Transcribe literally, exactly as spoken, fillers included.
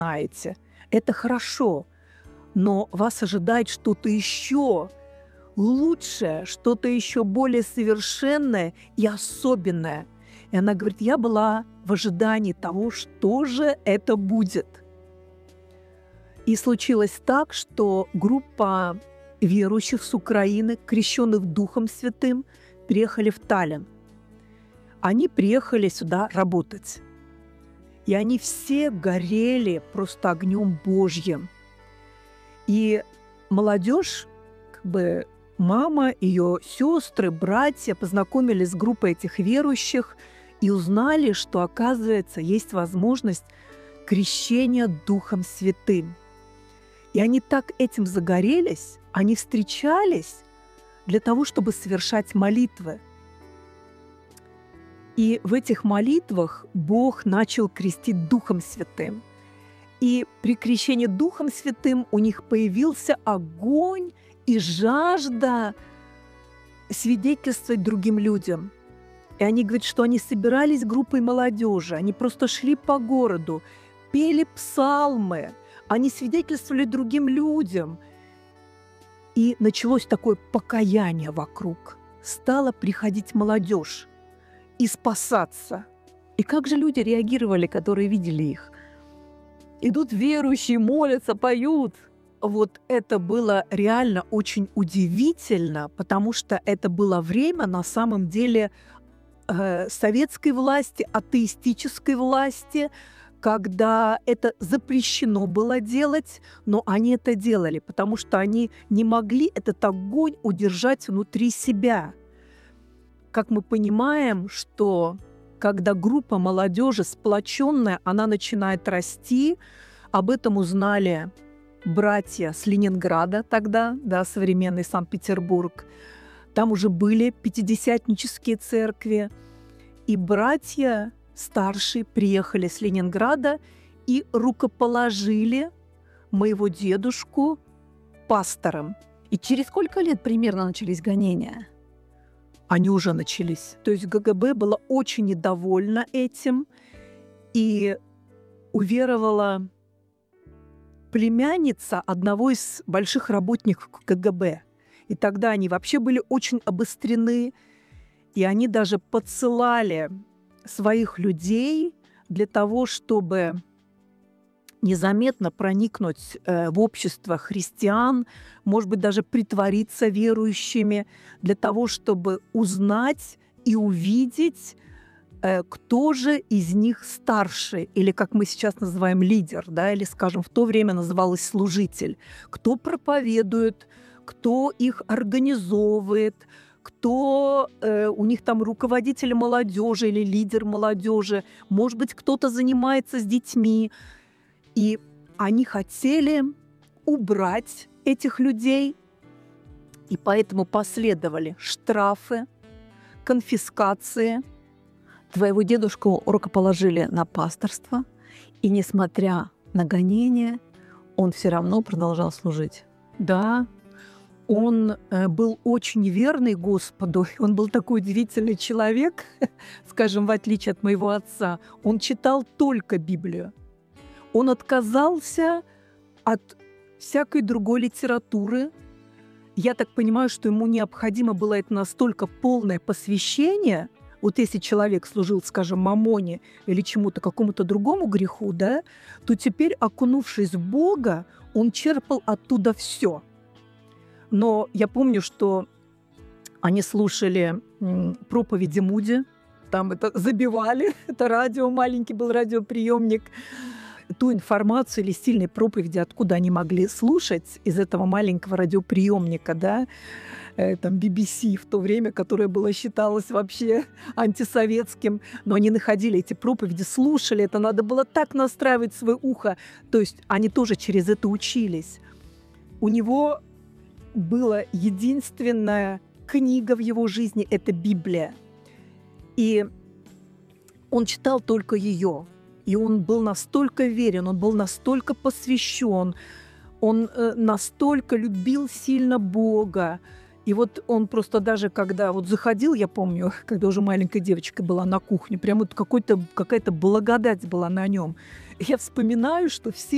знаете. Это хорошо, но вас ожидает что-то еще лучшее, что-то еще более совершенное и особенное. И она говорит, я была в ожидании того, что же это будет. И случилось так, что группа верующих с Украины, крещенных Духом Святым, приехали в Таллин. Они приехали сюда работать. И они все горели просто огнем Божьим. И молодежь, как бы мама, ее сестры, братья познакомились с группой этих верующих и узнали, что, оказывается, есть возможность крещения Духом Святым. И они так этим загорелись, они встречались для того, чтобы совершать молитвы. И в этих молитвах Бог начал крестить Духом Святым. И при крещении Духом Святым у них появился огонь и жажда свидетельствовать другим людям. И они говорят, что они собирались группой молодежи, они просто шли по городу, пели псалмы, они свидетельствовали другим людям. И началось такое покаяние вокруг. Стала приходить молодежь и спасаться. И как же люди реагировали, которые видели их? Идут верующие, молятся, поют. Вот это было реально очень удивительно, потому что это было время, на самом деле, э, советской власти, атеистической власти, когда это запрещено было делать, но они это делали, потому что они не могли этот огонь удержать внутри себя. Как мы понимаем, что когда группа молодежи сплоченная, она начинает расти, об этом узнали братья с Ленинграда тогда, да, современный Санкт-Петербург. Там уже были пятидесятнические церкви, и братья старшие приехали с Ленинграда и рукоположили моего дедушку пастором. И через сколько лет примерно начались гонения? Они уже начались. То есть ГГБ была очень недовольна этим и уверовала племянница одного из больших работников КГБ. И тогда они вообще были очень обострены, и они даже подсылали своих людей для того, чтобы незаметно проникнуть э, в общество христиан, может быть, даже притвориться верующими, для того, чтобы узнать и увидеть, э, кто же из них старший, или, как мы сейчас называем, лидер, да, или, скажем, в то время называлось служитель, кто проповедует, кто их организовывает, кто э, у них там руководитель молодежи или лидер молодежи, может быть, кто-то занимается с детьми. И они хотели убрать этих людей, и поэтому последовали штрафы, конфискации. Твоего дедушку рукоположили на пасторство, и, несмотря на гонения, он все равно продолжал служить. Да, он э, был очень верный Господу, он был такой удивительный человек, скажем, в отличие от моего отца. Он читал только Библию. Он отказался от всякой другой литературы. Я так понимаю, что ему необходимо было это настолько полное посвящение. Вот если человек служил, скажем, мамоне или чему-то, какому-то другому греху, да, то теперь, окунувшись в Бога, он черпал оттуда все. Но я помню, что они слушали м, проповеди Муди, там это забивали, это радио, маленький был радиоприемник, ту информацию или сильные проповеди, откуда они могли слушать из этого маленького радиоприемника, да, э, там би би си в то время, которое было считалось вообще антисоветским, но они находили эти проповеди, слушали, это надо было так настраивать свое ухо, то есть они тоже через это учились. У него была единственная книга в его жизни – это Библия, и он читал только ее. И он был настолько верен, он был настолько посвящен, он э, настолько любил сильно Бога. И вот он просто даже, когда вот заходил, я помню, когда уже маленькая девочка была на кухне, прям вот какой-то, какая-то благодать была на нем. Я вспоминаю, что все